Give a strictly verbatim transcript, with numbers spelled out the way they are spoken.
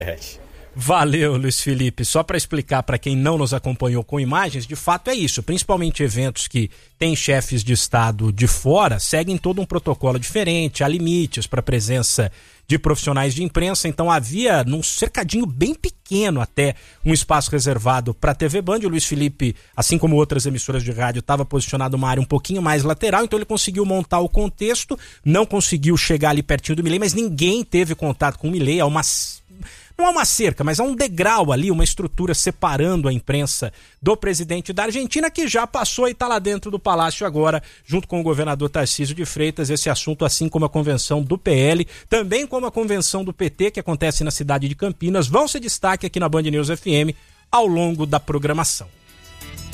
É. Valeu, Luiz Felipe. Só para explicar para quem não nos acompanhou com imagens, de fato é isso, principalmente eventos que têm chefes de Estado de fora, seguem todo um protocolo diferente, há limites para a presença de profissionais de imprensa, então havia num cercadinho bem pequeno até um espaço reservado para a T V Band. O Luiz Felipe, assim como outras emissoras de rádio, estava posicionado numa área um pouquinho mais lateral, então ele conseguiu montar o contexto, não conseguiu chegar ali pertinho do Milei, mas ninguém teve contato com o Milei, há umas... Não há uma cerca, mas há um degrau ali, uma estrutura separando a imprensa do presidente da Argentina, que já passou e está lá dentro do palácio agora, junto com o governador Tarcísio de Freitas. Esse assunto, assim como a convenção do P L, também como a convenção do P T, que acontece na cidade de Campinas, vão ser destaque aqui na Band News F M ao longo da programação.